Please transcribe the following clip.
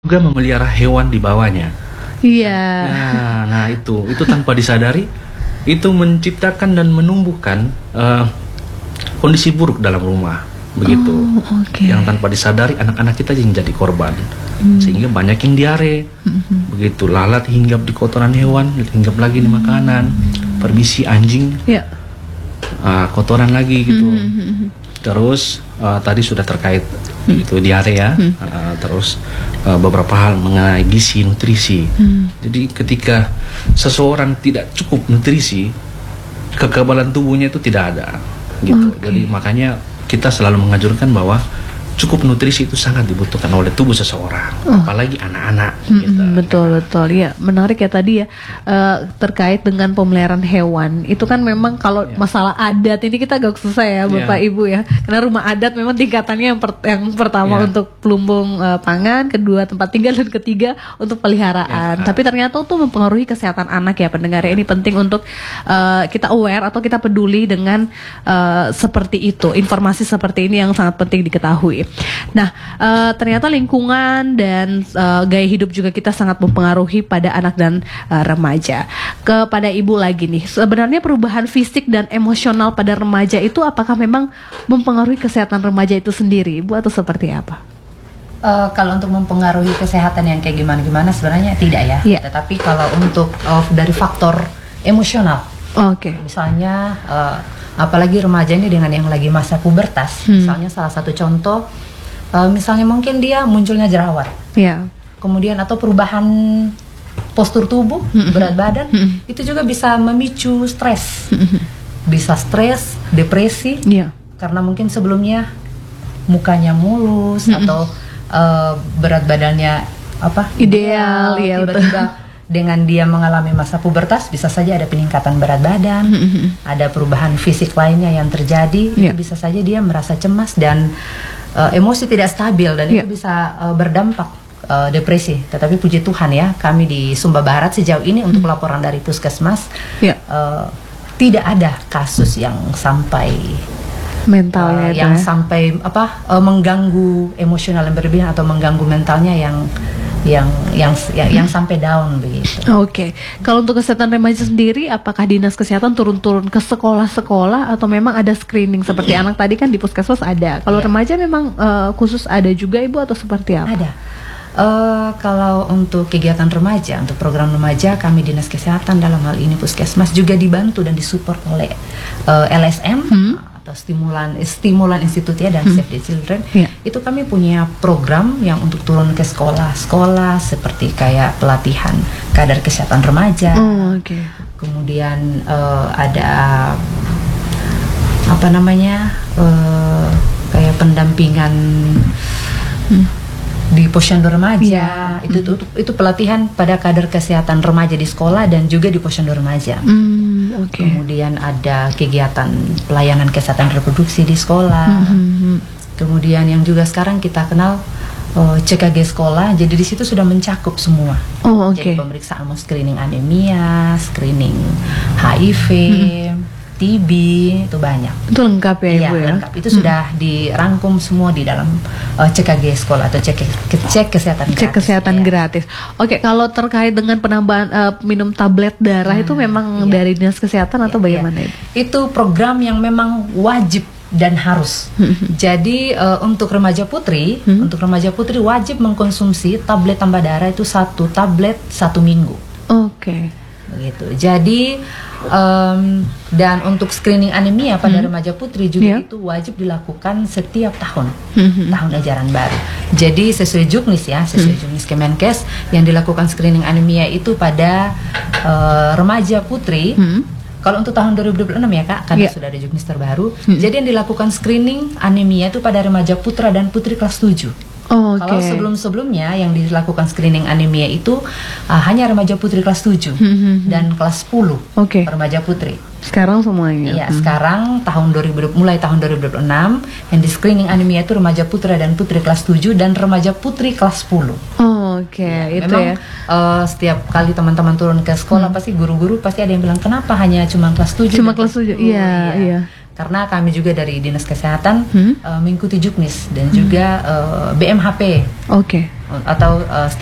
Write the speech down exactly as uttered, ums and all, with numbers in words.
juga memelihara hewan di bawahnya. Iya. Nah, nah itu itu tanpa disadari itu menciptakan dan menumbuhkan uh, kondisi buruk dalam rumah begitu. Oh, okay. Yang tanpa disadari anak-anak kita yang jadi korban. Hmm. Sehingga banyak yang diare. Hmm. Begitu lalat hinggap di kotoran hewan, hinggap lagi di makanan. Permisi anjing. Yeah. Uh, kotoran lagi gitu. Hmm. Terus uh, tadi sudah terkait hmm. itu diare ya. Hmm. Uh, terus uh, beberapa hal mengenai gizi nutrisi. Hmm. Jadi ketika seseorang tidak cukup nutrisi, kekebalan tubuhnya itu tidak ada gitu. Okay. Jadi makanya kita selalu menganjurkan bahwa cukup nutrisi itu sangat dibutuhkan oleh tubuh seseorang, oh. apalagi anak-anak. Hmm, gitu. Betul betul ya, menarik ya tadi ya uh, terkait dengan pemeliharaan hewan. Itu kan memang kalau yeah. masalah adat ini kita agak susah ya Bapak yeah. Ibu ya, karena rumah adat memang tingkatannya yang, per, yang pertama yeah. untuk pelumbung uh, pangan, kedua tempat tinggal, dan ketiga untuk peliharaan. Yeah. Tapi ternyata itu mempengaruhi kesehatan anak ya pendengar ya. Ini penting untuk uh, kita aware atau kita peduli dengan uh, seperti itu, informasi seperti ini yang sangat penting diketahui. Nah, uh, ternyata lingkungan dan uh, gaya hidup juga kita sangat mempengaruhi pada anak dan uh, remaja. Kepada Ibu lagi nih, sebenarnya perubahan fisik dan emosional pada remaja itu apakah memang mempengaruhi kesehatan remaja itu sendiri, Ibu, atau seperti apa? Uh, kalau untuk mempengaruhi kesehatan yang kayak gimana-gimana sebenarnya tidak ya. Yeah. Tetapi kalau untuk uh, dari faktor emosional, oke. Okay. Misalnya. Uh, Apalagi remaja ini dengan yang lagi masa pubertas, hmm. misalnya salah satu contoh, uh, misalnya mungkin dia munculnya jerawat, yeah. kemudian atau perubahan postur tubuh, hmm. berat badan, hmm. itu juga bisa memicu stres, hmm. bisa stres, depresi, yeah. karena mungkin sebelumnya mukanya mulus hmm. atau uh, berat badannya apa ideal, ya tiba-tiba. Dengan dia mengalami masa pubertas bisa saja ada peningkatan berat badan, mm-hmm. ada perubahan fisik lainnya yang terjadi, yeah. itu bisa saja dia merasa cemas dan uh, emosi tidak stabil dan yeah. itu bisa uh, berdampak uh, depresi. Tetapi puji Tuhan ya, kami di Sumba Barat sejauh ini mm-hmm. untuk laporan dari Puskesmas yeah. uh, tidak ada kasus yang sampai mentalnya uh, yang ya. sampai apa uh, mengganggu emosional yang berlebihan atau mengganggu mentalnya yang yang yang yang, yang sampai down begitu. Oke, okay. Kalau untuk kesehatan remaja sendiri, apakah dinas kesehatan turun-turun ke sekolah-sekolah atau memang ada screening seperti anak tadi kan di puskesmas ada. Kalau yeah. remaja memang uh, khusus ada juga Ibu atau seperti apa? Ada. Uh, kalau untuk kegiatan remaja, untuk program remaja kami dinas kesehatan dalam hal ini puskesmas juga dibantu dan disupport oleh uh, L S M. Hmm. atau stimulan stimulan institut ya dan hmm. Save the Children yeah. itu kami punya program yang untuk turun ke sekolah-sekolah seperti kayak pelatihan kadar kesehatan remaja, oh, okay. kemudian uh, ada apa namanya uh, kayak pendampingan hmm. di posyandu remaja yeah. itu, itu itu pelatihan pada kadar kesehatan remaja di sekolah dan juga di posyandu remaja. Mm, okay. Kemudian ada kegiatan pelayanan kesehatan reproduksi di sekolah. Mm-hmm. Kemudian yang juga sekarang kita kenal uh, C K G sekolah. Jadi di situ sudah mencakup semua. Oh, okay. Jadi pemeriksaan mau screening anemia, screening H I V. Mm-hmm. T B itu banyak. Itu lengkap ya, iya, Ibu ya. Lengkap. Itu hmm. sudah dirangkum semua di dalam uh, C K G sekolah atau cek cek kesehatan gratis. Cek kesehatan ya. gratis. Oke, kalau terkait dengan penambahan uh, minum tablet darah hmm, itu memang iya. dari dinas kesehatan iya, atau bagaimana iya. itu? Itu program yang memang wajib dan harus. Jadi uh, untuk remaja putri, hmm. untuk remaja putri wajib mengkonsumsi tablet tambah darah itu satu tablet satu minggu. Oke. Okay. Begitu. Jadi um, dan untuk screening anemia pada hmm. remaja putri juga yeah. itu wajib dilakukan setiap tahun, hmm. tahun ajaran baru. Jadi sesuai juknis ya, sesuai hmm. juknis Kemenkes yang dilakukan screening anemia itu pada uh, remaja putri. Hmm. Kalau untuk tahun dua ribu dua puluh enam ya Kak, karena yeah. sudah ada juknis terbaru. Hmm. Jadi yang dilakukan screening anemia itu pada remaja putra dan putri kelas tujuh. Oh, okay. Kalau sebelum-sebelumnya yang dilakukan screening anemia itu uh, hanya remaja putri kelas tujuh hmm. dan kelas sepuluh okay. remaja putri. Sekarang semuanya. Iya, hmm. sekarang tahun dua ribu mulai tahun dua ribu dua puluh enam yang di screening anemia itu remaja putra dan putri kelas tujuh dan remaja putri kelas sepuluh. Oh, oke, okay. Ya, itu memang, ya. Uh, setiap kali teman-teman turun ke sekolah hmm. pasti guru-guru pasti ada yang bilang kenapa hanya cuma kelas tujuh? Cuma kelas tujuh. Iya, iya. Karena kami juga dari Dinas Kesehatan hmm? uh, mengikuti juknis dan hmm. juga uh, B M H P. Oke. Okay. atau uh,